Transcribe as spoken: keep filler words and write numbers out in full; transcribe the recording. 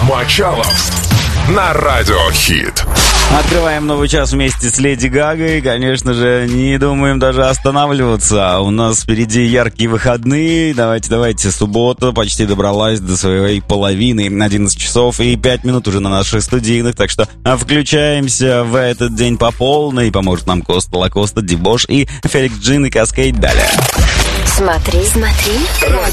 Мочалов на Радио Хит. Открываем новый час вместе с Леди Гагой. Конечно же, не думаем даже останавливаться. У нас впереди яркие выходные. Давайте, давайте, суббота почти добралась до своей половины. одиннадцать часов и пять минут уже на наших студийных. Так что включаемся в этот день по полной. Поможет нам Коста Лакоста, Дебош и Феликс Джин и Каскейд далее. Смотри, смотри.